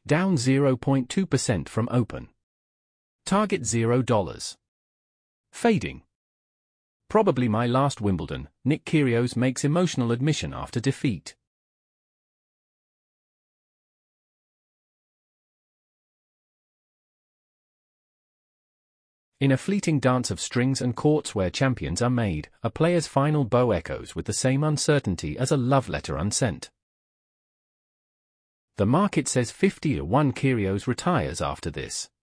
Down 0.2% from open. Target $0. Fading. Probably my last Wimbledon, Nick Kyrgios makes emotional admission after defeat. In a fleeting dance of strings and courts where champions are made, a player's final bow echoes with the same uncertainty as a love letter unsent. The market says 50-1 Kyrgios retires after this.